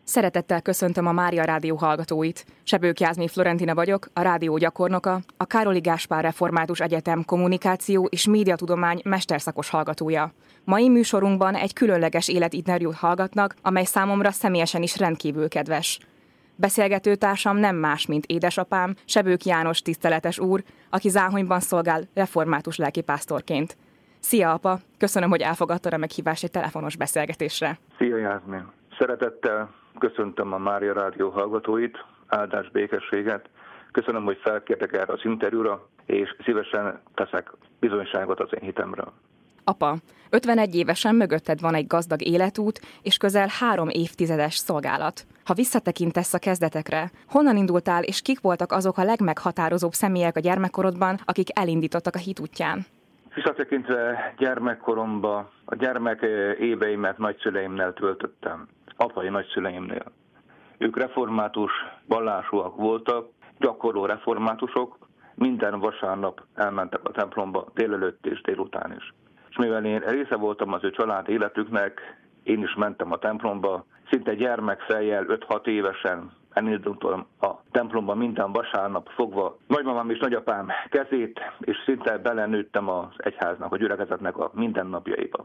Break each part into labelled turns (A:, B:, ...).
A: Szeretettel köszöntöm a Mária Rádió hallgatóit. Sebők Jászmín Florentina vagyok, a rádió gyakornoka, a Károli Gáspár Református Egyetem kommunikáció és médiatudomány mesterszakos hallgatója. Mai műsorunkban egy különleges életinterjút hallgatnak, amely számomra személyesen is rendkívül kedves. Beszélgetőtársam nem más, mint édesapám, Sebők János tiszteletes úr, aki Záhonyban szolgál református lelkipásztorként. Szia, apa! Köszönöm, hogy elfogadtad a meghívást egy telefonos beszélgetésre.
B: Szia, Jászmín! Szeretettel köszöntöm a Mária Rádió hallgatóit, áldás, békességet. Köszönöm, hogy felkértek erre az interjúra, és szívesen teszek bizonyságot az én hitemről.
A: Apa, 51 évesen mögötted van egy gazdag életút és közel 3 évtizedes szolgálat. Ha visszatekintesz a kezdetekre, honnan indultál és kik voltak azok a legmeghatározóbb személyek a gyermekkorodban, akik elindítottak a hit útján?
B: Visszatekintve gyermekkoromba, a gyermek éveimet nagyszüleimnél töltöttem, apai nagyszüleimnél. Ők református vallásúak voltak, gyakorló reformátusok, minden vasárnap elmentek a templomba délelőtt és délután is. És mivel én része voltam az ő család életüknek, én is mentem a templomba, szinte gyermekfejjel 5-6 évesen elindultam a templomba minden vasárnap fogva nagymamám és nagyapám kezét, és szinte belenőttem az egyháznak, a gyülekezetnek a mindennapjaiba.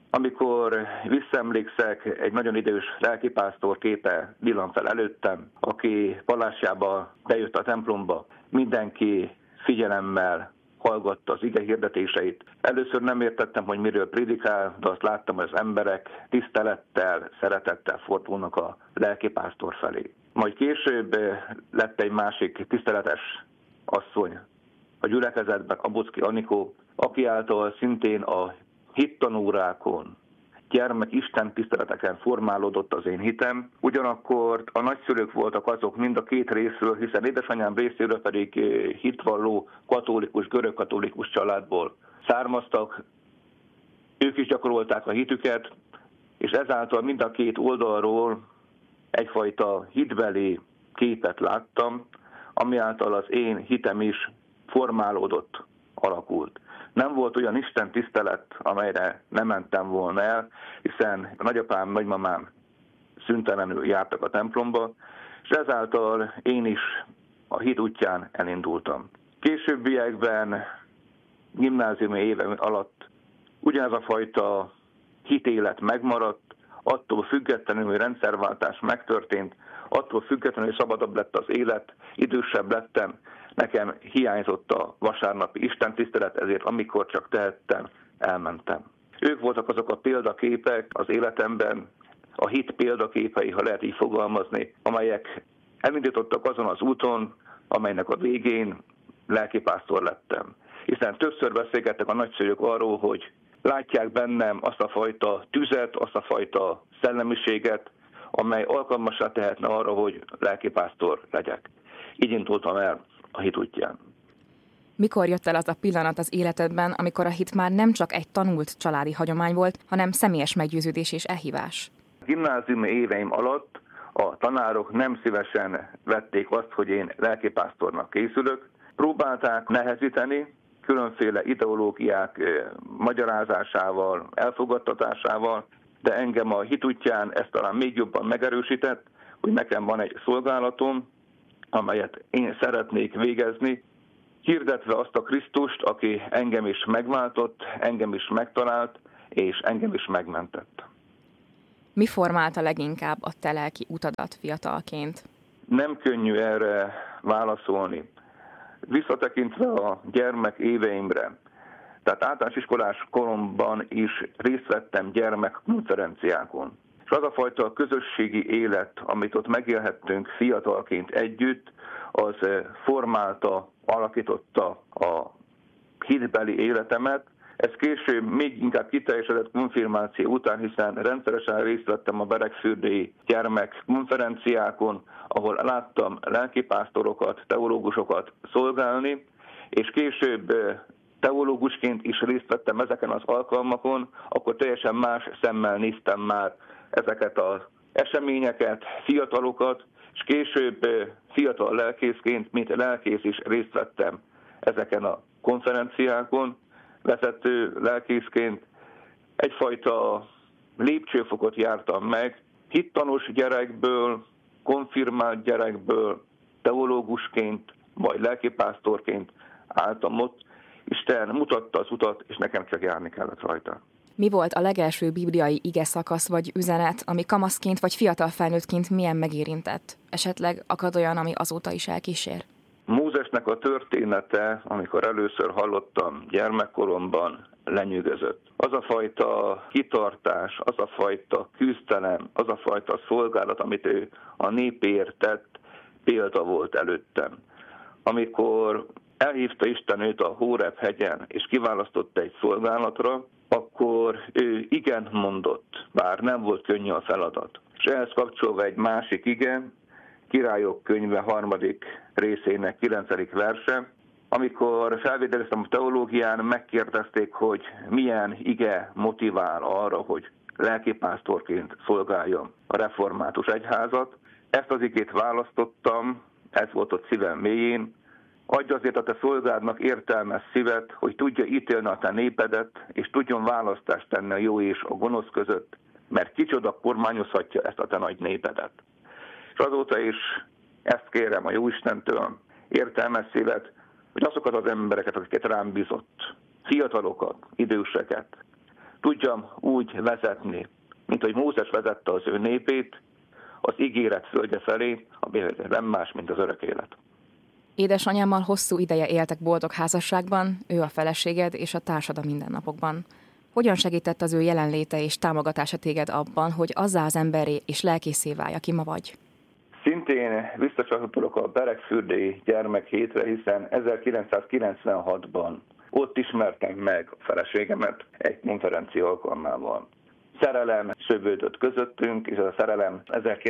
B: Amikor visszaemlékszek, egy nagyon idős lelkipásztor képe villan fel előttem, aki vallásjába bejött a templomba, mindenki figyelemmel hallgatta az ige hirdetéseit. Először nem értettem, hogy miről prédikál, de azt láttam, hogy az emberek tisztelettel, szeretettel fordulnak a lelkipásztor felé. Majd később lett egy másik tiszteletes asszony a gyülekezetben, Abocki Anikó, aki által szintén a hittanórákon, gyermek Isten tiszteleteken formálódott az én hitem. Ugyanakkor a nagyszülők voltak azok mind a két részről, hiszen édesanyám részéről pedig hitvalló katolikus, görögkatolikus családból származtak. Ők is gyakorolták a hitüket, és ezáltal mind a két oldalról egyfajta hitbeli képet láttam, ami által az én hitem is formálódott, alakult. Nem volt olyan Isten tisztelet, amelyre nem mentem volna el, hiszen a nagyapám, nagymamám szüntelenül jártak a templomba, és ezáltal én is a hit útján elindultam. Későbbiekben, gimnáziumi éveim alatt ugyanez a fajta hitélet megmaradt, attól függetlenül, hogy rendszerváltás megtörtént, attól függetlenül, hogy szabadabb lett az élet, idősebb lettem, nekem hiányzott a vasárnapi istentisztelet, ezért amikor csak tehettem, elmentem. Ők voltak azok a példaképek az életemben, a hit példaképei, ha lehet így fogalmazni, amelyek elindítottak azon az úton, amelynek a végén lelkipásztor lettem. Hiszen többször beszélgettek a nagyszülők arról, hogy látják bennem azt a fajta tüzet, azt a fajta szellemiséget, amely alkalmassá tehetne arra, hogy lelkipásztor legyek. Így indultam el a hit útján.
A: Mikor jött el az a pillanat az életedben, amikor a hit már nem csak egy tanult családi hagyomány volt, hanem személyes meggyőződés és elhívás?
B: Gimnáziumi éveim alatt a tanárok nem szívesen vették azt, hogy én lelkipásztornak készülök. Próbálták nehezíteni, különféle ideológiák magyarázásával, elfogadtatásával, de engem a hit útján ezt talán még jobban megerősített, hogy nekem van egy szolgálatom, amelyet én szeretnék végezni, hirdetve azt a Krisztust, aki engem is megváltott, engem is megtalált, és engem is megmentett.
A: Mi formálta leginkább a te lelki utadat fiatalként?
B: Nem könnyű erre válaszolni. Visszatekintve a gyermek éveimre, tehát általános iskolás koromban is részt vettem gyermekkonferenciákon. És az a fajta közösségi élet, amit ott megélhettünk fiatalként együtt, az formálta, alakította a hitbeli életemet. Ez később még inkább kiteljesedett konfirmáció után, hiszen rendszeresen részt vettem a beregfürdői gyermekkonferenciákon, ahol láttam lelkipásztorokat, teológusokat szolgálni, és később teológusként is részt vettem ezeken az alkalmakon, akkor teljesen más szemmel néztem már ezeket az eseményeket, fiatalokat, és később fiatal lelkészként, mint lelkész is részt vettem ezeken a konferenciákon, vezető lelkészként. Egyfajta lépcsőfokot jártam meg, hittanos gyerekből, konfirmált gyerekből teológusként, vagy lelkipásztorként álltam ott. Isten mutatta az utat, és nekem csak járni kellett rajta.
A: Mi volt a legelső bibliai ige szakasz vagy üzenet, ami kamaszként vagy fiatal felnőttként milyen megérintett? Esetleg akad olyan, ami azóta is elkísér?
B: Mózesnek a története, amikor először hallottam gyermekkoromban, lenyűgözött. Az a fajta kitartás, az a fajta küzdelem, az a fajta szolgálat, amit ő a népért tett, példa volt előttem. Amikor elhívta Isten őt a Hóreb hegyen, és kiválasztotta egy szolgálatra, akkor ő igen mondott, bár nem volt könnyű a feladat. És ehhez kapcsolva egy másik ige, Királyok könyve 3. részének 9. verse, amikor felvételeztem a teológián, megkérdezték, hogy milyen ige motivál arra, hogy lelkipásztorként szolgáljam a református egyházat. Ezt az igét választottam, ez volt ott szívem mélyén. Adj azért a te szolgádnak értelmes szívet, hogy tudja ítélni a te népedet, és tudjon választást tenni a jó és a gonosz között, mert kicsoda kormányozhatja ezt a te nagy népedet. És azóta is ezt kérem a Jóistentől, értelmes szívet, hogy azokat az embereket, akiket rám bízott, fiatalokat, időseket, tudjam úgy vezetni, mint hogy Mózes vezette az ő népét az ígéret földje felé, ami nem más, mint az örök élet.
A: Édesanyámmal hosszú ideje éltek boldog házasságban, ő a feleséged és a társad a mindennapokban. Hogyan segített az ő jelenléte és támogatása téged abban, hogy azzá az emberré és lelkészé válj, aki ma vagy?
B: Szintén visszacsatolok a Beregfürdei gyermekhétre, hiszen 1996-ban ott ismertem meg a feleségemet egy konferencia alkalmával. Szerelem szövődött közöttünk, és ez a szerelem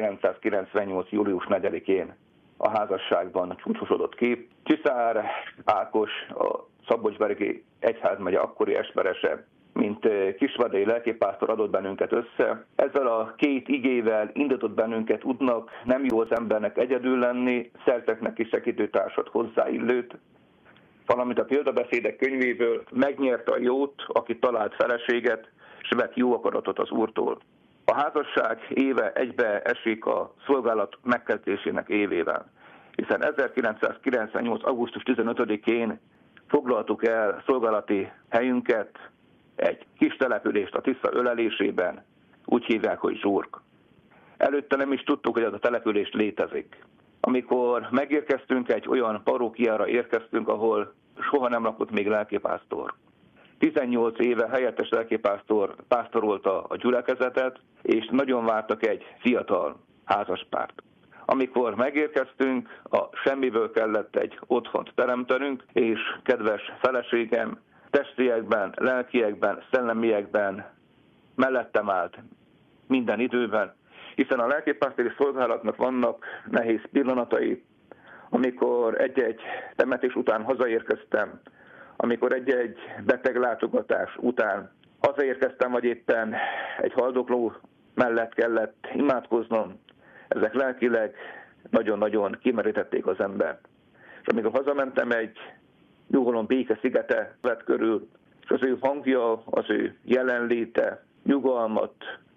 B: 1998. július 4-én a házasságban csúcsosodott ki. Csiszár Ákos, a Szabolcsberegi egyházmegye akkori esperese, mint kisvadai lelkipásztor adott bennünket össze. Ezzel a két igével indított bennünket útnak, nem jó az embernek egyedül lenni, szerzek is segítőtársat hozzáillőt, valamint a példabeszédek könyvéből megnyerte a jót, aki talált feleséget, és vett jó akaratot az Úrtól. A házasság éve egybe esik a szolgálat megkezdésének évével, hiszen 1998. augusztus 15-én foglaltuk el szolgálati helyünket, egy kis települést a Tisza ölelésében, úgy hívják, hogy Zsurk. Előtte nem is tudtuk, hogy ez a település létezik. Amikor megérkeztünk, egy olyan parókiára érkeztünk, ahol soha nem lakott még lelkipásztor. 18 éve helyettes lelkipásztor pásztorolta a gyülekezetet, és nagyon vártak egy fiatal házaspárt. Amikor megérkeztünk, a semmiből kellett egy otthont teremtenünk, és kedves feleségem testiekben, lelkiekben, szellemiekben mellettem állt minden időben, hiszen a lelkipásztori szolgálatnak vannak nehéz pillanatai, amikor egy-egy temetés után hazaérkeztem, amikor egy-egy beteglátogatás után hazaérkeztem, vagy éppen egy haldokló mellett kellett imádkoznom, ezek lelkileg nagyon-nagyon kimerítették az embert. És amikor hazamentem, egy nyugalom béke szigete vett körül, és az ő hangja, az ő jelenléte, nyugalmat,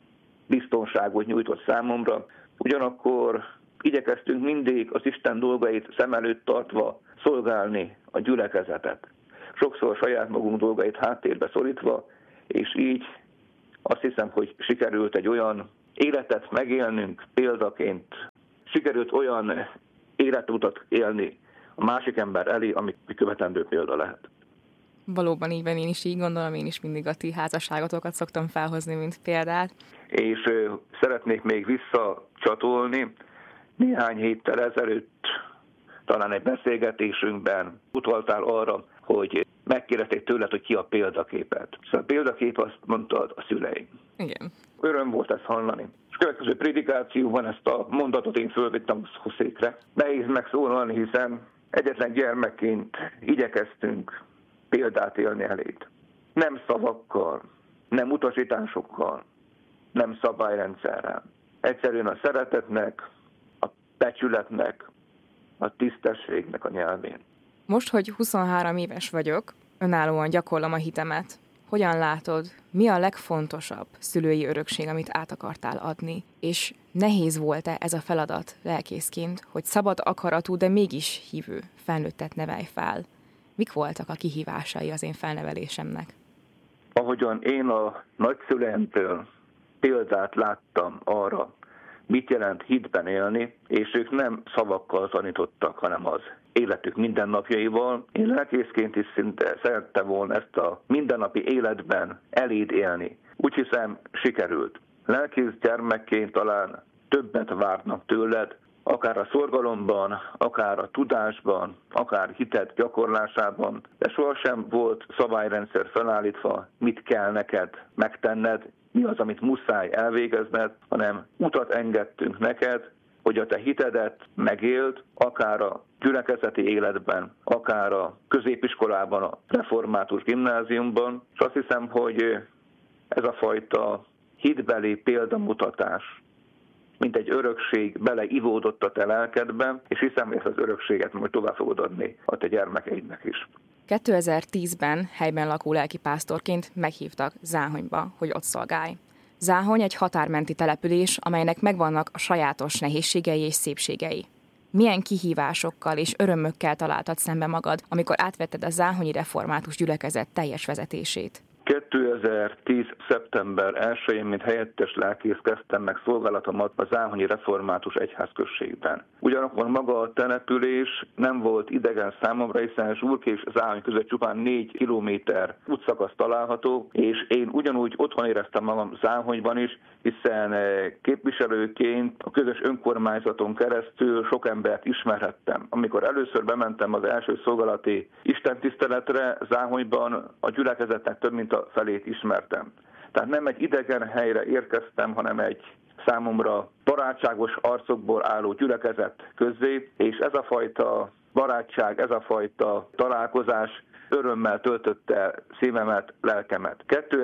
B: biztonságot nyújtott számomra. Ugyanakkor igyekeztünk mindig az Isten dolgait szem előtt tartva szolgálni a gyülekezetet. Sokszor saját magunk dolgait háttérbe szorítva, és így azt hiszem, hogy sikerült egy olyan életet megélnünk példaként, sikerült olyan életutat élni a másik ember elé, ami követendő példa lehet.
A: Valóban így van, én is így gondolom, én is mindig a ti házasságotokat szoktam felhozni, mint példát.
B: És szeretnék még visszacsatolni. Néhány héttel ezelőtt talán egy beszélgetésünkben utaltál arra, hogy megkérdezték tőled, hogy ki a példaképet. Szóval a példakép azt mondtad a szüleim.
A: Igen.
B: Öröm volt ezt hallani. És következő prédikációban ezt a mondatot én fölvittem a székre. Nehéz megszólalni, hiszen egyetlen gyermekként igyekeztünk példát élni eléd. Nem szavakkal, nem utasításokkal, nem szabályrendszerrel. Egyszerűen a szeretetnek, a becsületnek, a tisztességnek a nyelvén.
A: Most, hogy 23 éves vagyok, önállóan gyakorlom a hitemet. hogyan látod, mi a legfontosabb szülői örökség, amit át akartál adni? És nehéz volt-e ez a feladat lelkészként, hogy szabad akaratú, de mégis hívő felnőttet nevelj fel? Mik voltak a kihívásai az én felnevelésemnek?
B: Ahogyan én a nagyszüleimtől példát láttam arra, mit jelent hitben élni, és ők nem szavakkal tanítottak, hanem az életük mindennapjaival. Én lelkészként is szinte szerettem volna ezt a mindennapi életben eléd élni. Úgy hiszem, sikerült. Lelkész gyermekként talán többet várnak tőled, akár a szorgalomban, akár a tudásban, akár hited gyakorlásában, de sohasem volt szabályrendszer felállítva, mit kell neked megtenned, mi az, amit muszáj elvégezned, hanem utat engedtünk neked, hogy a te hitedet megéld, akár a gyülekezeti életben, akár a középiskolában, a református gimnáziumban, és azt hiszem, hogy ez a fajta hitbeli példamutatás, mint egy örökség beleivódott a te lelkedbe, és hiszem, hogy ezt az örökséget majd tovább fogod adni a te gyermekeidnek is.
A: 2010-ben helyben lakó lelkipásztorként meghívtak Záhonyba, hogy ott szolgálj. Záhony egy határmenti település, amelynek megvannak a sajátos nehézségei és szépségei. Milyen kihívásokkal és örömökkel találtad szembe magad, amikor átvetted a záhonyi református gyülekezet teljes vezetését?
B: 2010. szeptember 1-én, mint helyettes lelkész kezdtem meg szolgálatomat a záhonyi református egyházközségben. Ugyanakkor maga a település nem volt idegen számomra, hiszen Zsurk és Záhony között csupán 4 kilométer útszakasz található, és én ugyanúgy otthon éreztem magam Záhonyban is, hiszen képviselőként a közös önkormányzaton keresztül sok embert ismerhettem. Amikor először bementem az első szolgálati istentiszteletre Záhonyban, a gyülekezetnek több mint a felét ismertem. Tehát nem egy idegen helyre érkeztem, hanem egy számomra barátságos arcokból álló gyülekezet közé, és ez a fajta barátság, ez a fajta találkozás örömmel töltötte szívemet, lelkemet.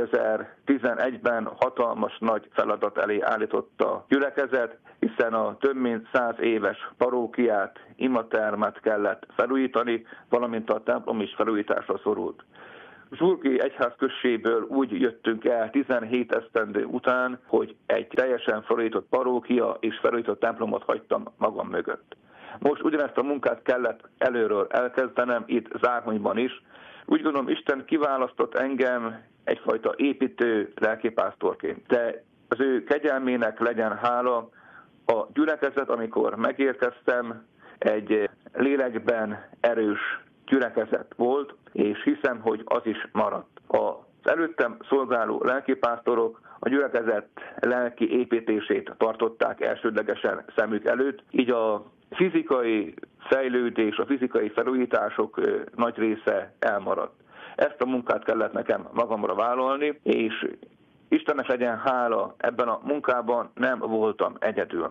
B: 2011-ben hatalmas nagy feladat elé állított a gyülekezet, hiszen a több mint 100 éves parókiát, imatermet kellett felújítani, valamint a templom is felújításra szorult. Zsurki egyházközségből úgy jöttünk el 17 esztendő után, hogy egy teljesen felújított parókia és felújított templomot hagytam magam mögött. Most ugyanezt a munkát kellett előről elkezdenem, itt Záhonyban is. Úgy gondolom, Isten kiválasztott engem egyfajta építő lelkipásztorként. De az ő kegyelmének legyen hála, a gyülekezet, amikor megérkeztem, egy lélekben erős gyülekezet volt, és hiszem, hogy az is maradt. Az előttem szolgáló lelkipásztorok a gyülekezet lelki építését tartották elsődlegesen szemük előtt, így a fizikai fejlődés, a fizikai felújítások nagy része elmaradt. Ezt a munkát kellett nekem magamra vállalni, és Istennek legyen hála, ebben a munkában nem voltam egyedül.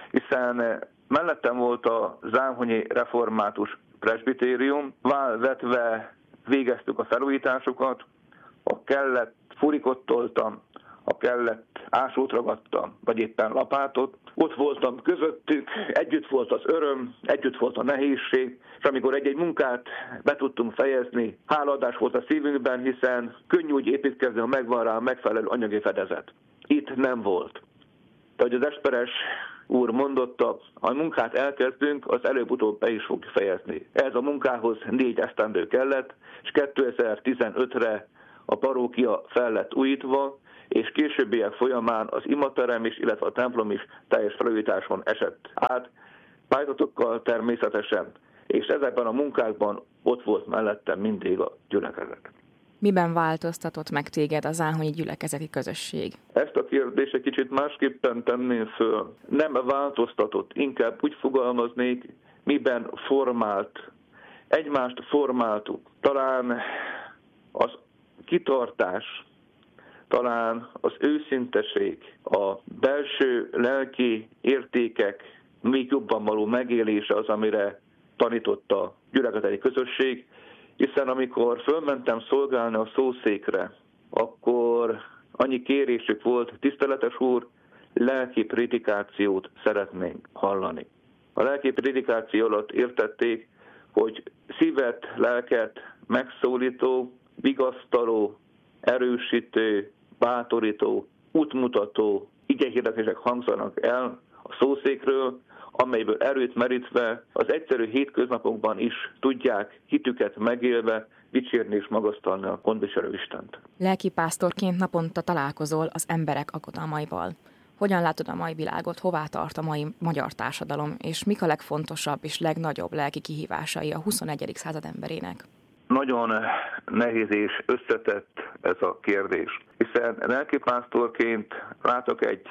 B: Hiszen mellettem volt a záhonyi református presbitérium, válvetve végeztük a felújításokat, ha kellett furikot toltam, ha kellett ásót ragadtam, vagy éppen lapátot. Ott voltam közöttük, együtt volt az öröm, együtt volt a nehézség, és amikor egy-egy munkát be tudtunk fejezni, hálaadás volt a szívünkben, hiszen könnyű úgy építkezni, ha megvan rá a megfelelő anyagi fedezet. Itt nem volt. De ahogy az Esperes úr mondotta, ha a munkát elkezdünk, az előbb-utóbb be is fog fejezni. Ez a munkához 4 esztendő kellett, és 2015-re a parókia fel lett újítva, és későbbiek folyamán az imaterem is, illetve a templom is teljes felújításon esett át, pályázatokkal természetesen, és ezekben a munkákban ott volt mellettem mindig a gyülekezet.
A: Miben változtatott meg téged a záhonyi gyülekezeti közösség?
B: Ezt a kérdést egy kicsit másképpen tenném föl. Nem változtatott, inkább úgy fogalmaznék, miben formált. Egymást formáltuk. Talán az kitartás, talán az őszinteség, a belső lelki értékek még jobban való megélése az, amire tanított a gyülekezeti közösség, hiszen amikor fölmentem szolgálni a szószékre, akkor annyi kérésük volt, tiszteletes úr, lelki prédikációt szeretnénk hallani. A lelki prédikáció alatt értették, hogy szívet, lelket megszólító, vigasztaló, erősítő, bátorító, útmutató igehirdetések hangzanak el a szószékről, amelyből erőt merítve az egyszerű hétköznapokban is tudják hitüket megélve dicsérni és magasztalni a gondviselő Istent.
A: Lelkipásztorként naponta találkozol az emberek aggodalmaival. Hogyan látod a mai világot, hová tart a mai magyar társadalom, és mik a legfontosabb és legnagyobb lelki kihívásai a 21. század emberének?
B: Nagyon nehéz és összetett ez a kérdés, hiszen lelkipásztorként látok egy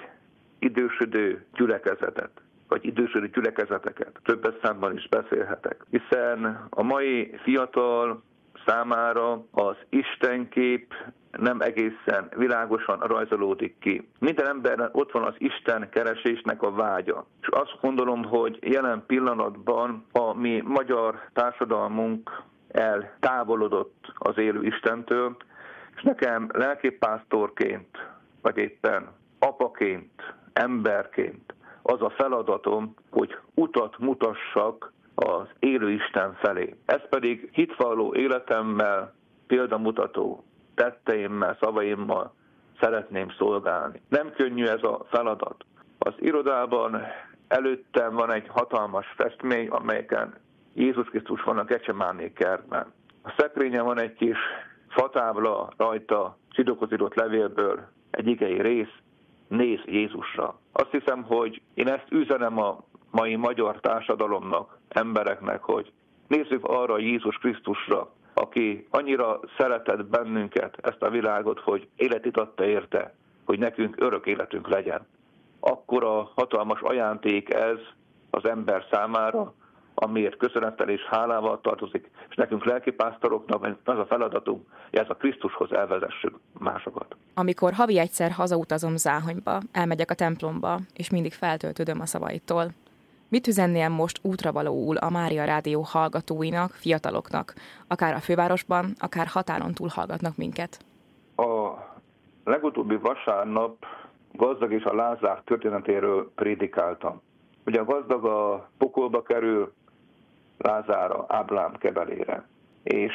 B: idősödő gyülekezetet, vagy idősödő gyülekezeteket, többes számban is beszélhetek, hiszen a mai fiatal számára az istenkép nem egészen világosan rajzolódik ki. Minden emberben ott van az Isten keresésnek a vágya. És azt gondolom, hogy jelen pillanatban a mi magyar társadalmunk eltávolodott az élő Istentől, és nekem lelkipásztorként, vagy éppen apaként, emberként az a feladatom, hogy utat mutassak az élő Isten felé. Ez pedig hitvalló életemmel, példamutató tetteimmel, szavaimmal szeretném szolgálni. Nem könnyű ez a feladat. Az irodában előttem van egy hatalmas festmény, amelyeken Jézus Krisztus van a Gecsemáné kertben. A szekrényen van egy kis fatábla, rajta zsidókhoz írott levélből egy igei rész, néz Jézusra. Azt hiszem, hogy én ezt üzenem a mai magyar társadalomnak, embereknek, hogy nézzük arra Jézus Krisztusra, aki annyira szeretett bennünket, ezt a világot, hogy életét adta érte, hogy nekünk örök életünk legyen. Akkora hatalmas ajándék ez az ember számára, amiért köszönettel és hálával tartozik, és nekünk lelkipásztoroknak az a feladatunk, hogy ez a Krisztushoz elvezessük másokat.
A: Amikor havi egyszer hazautazom Záhonyba, elmegyek a templomba, és mindig feltöltődöm a szavaitól. Mit üzennél most útravalóul a Mária Rádió hallgatóinak, fiataloknak, akár a fővárosban, akár határon túl hallgatnak minket?
B: A legutóbbi vasárnap Gazdag és a Lázár történetéről prédikáltam. Ugye a gazdag a pokolba kerül, Lázár a Ábrám kebelére. És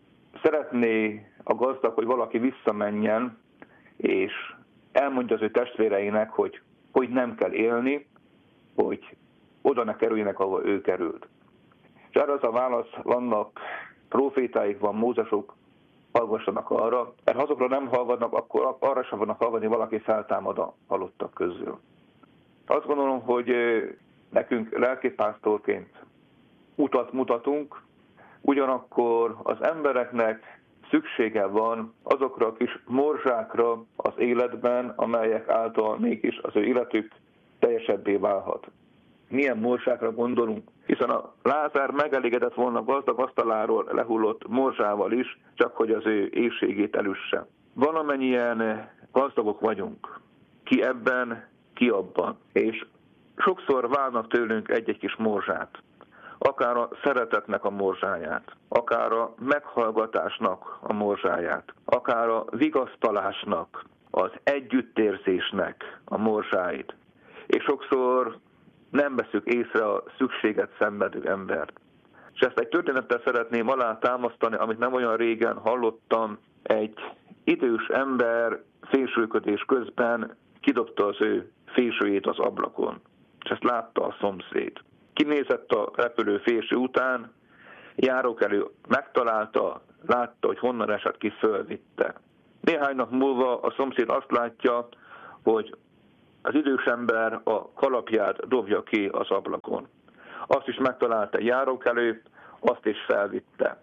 B: szeretné a gazdag, hogy valaki visszamenjen, és elmondja az ő testvéreinek, hogy nem kell élni, hogy oda ne kerüljenek, ahol ő került. És erre az a válasz, vannak profétáik, van Mózesok, hallgassanak arra, mert ha azokra nem hallgatnak, akkor arra sem vannak hallgatni, valaki feltámad a halottak közül. Azt gondolom, hogy nekünk lelkipásztorként utat mutatunk, ugyanakkor az embereknek szüksége van azokra a kis morzsákra az életben, amelyek által mégis az ő életük teljesebbé válhat. Milyen morzsákra gondolunk? Hiszen a Lázár megelégedett volna gazdag asztaláról lehullott morzsával is, csak hogy az ő éhségét elüsse. Valamennyien gazdagok vagyunk. Ki ebben, ki abban. És sokszor válnak tőlünk egy-egy kis morzsát. Akár a szeretetnek a morzsáját, akár a meghallgatásnak a morzsáját, akár a vigasztalásnak, az együttérzésnek a morzsáit. És sokszor nem veszük észre a szükséget szenvedő embert. És ezt egy történettel szeretném alátámasztani, amit nem olyan régen hallottam. Egy idős ember fésülködés közben kidobta az ő fésőjét az ablakon. És ezt látta a szomszéd. Kinézett a repülő fésű után, járókelő megtalálta, látta, hogy honnan esett ki, fölvitte. Néhány nap múlva a szomszéd azt látja, hogy az idős ember a kalapját dobja ki az ablakon. Azt is megtalálta járókelő, azt is felvitte.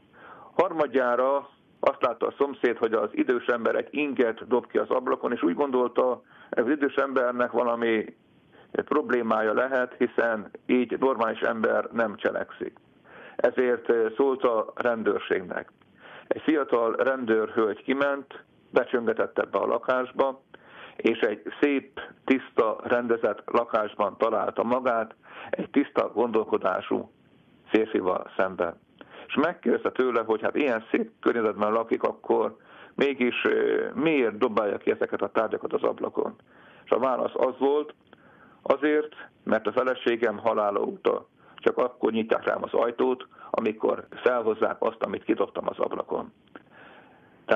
B: Harmadjára azt látta a szomszéd, hogy az idős ember egy inget dob ki az ablakon, és úgy gondolta, ez az idős embernek valami problémája lehet, hiszen így normális ember nem cselekszik. Ezért szólt a rendőrségnek. Egy fiatal rendőrhölgy kiment, becsöngetett ebbe a lakásba, és egy szép, tiszta, rendezett lakásban találta magát, egy tiszta gondolkodású férfival szemben. És megkérdezte tőle, hogy hát ilyen szép környezetben lakik, akkor mégis miért dobálja ki ezeket a tárgyakat az ablakon? És a válasz az volt, azért, mert a feleségem halála óta csak akkor nyitják rám az ajtót, amikor felhozzák azt, amit kidobtam az ablakon. Tehát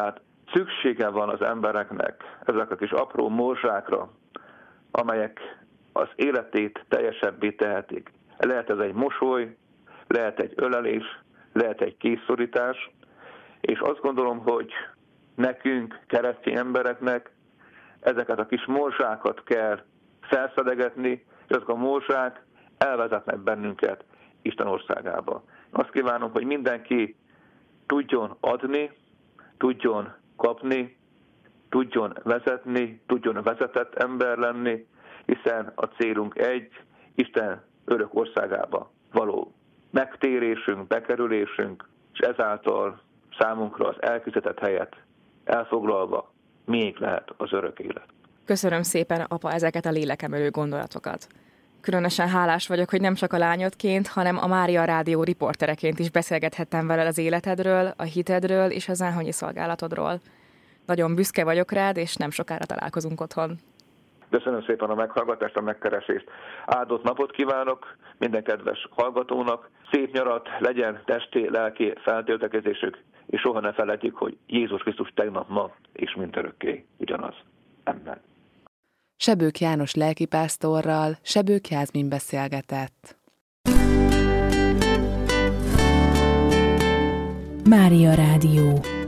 B: szüksége van az embereknek ezek a kis apró morzsákra, amelyek az életét teljesebbé tehetik. Lehet ez egy mosoly, lehet egy ölelés, lehet egy kézszorítás, és azt gondolom, hogy nekünk, keresztény embereknek ezeket a kis morzsákat kell felszedegetni, és ezek a morzsák elvezetnek bennünket Isten országába. Azt kívánom, hogy mindenki tudjon adni, tudjon kapni, tudjon vezetni, tudjon vezetett ember lenni, hiszen a célunk egy, Isten örök országába való megtérésünk, bekerülésünk, és ezáltal számunkra az elkészített helyet elfoglalva miénk lehet az örök élet.
A: Köszönöm szépen, apa, ezeket a lélekemelő gondolatokat. Különösen hálás vagyok, hogy nem csak a lányodként, hanem a Mária Rádió riportereként is beszélgethettem veled az életedről, a hitedről és a záhonyi szolgálatodról. Nagyon büszke vagyok rád, és nem sokára találkozunk otthon.
B: Köszönöm szépen a meghallgatást, a megkeresést. Áldott napot kívánok minden kedves hallgatónak. Szép nyarat, legyen testi, lelki feltöltekezésük, és soha ne feledjük, hogy Jézus Krisztus tegnap, ma és mindörökké ugyanaz. Amen.
C: Sebők János lelkipásztorral Sebők Jászmin beszélgetett.
D: Mária Rádió.